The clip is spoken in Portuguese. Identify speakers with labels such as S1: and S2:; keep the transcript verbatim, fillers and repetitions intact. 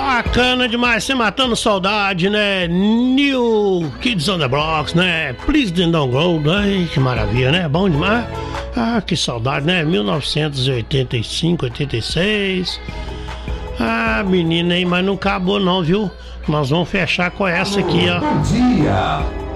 S1: Bacana demais, você matando saudade, né? New Kids on the Blocks, né? Please Don't Go, ai, que maravilha, né? Bom demais. Ah, que saudade, né? mil novecentos e oitenta e cinco, oitenta e seis. Ah, menina, hein? Mas não acabou não, viu? Nós vamos fechar com essa aqui, ó.
S2: Bom dia.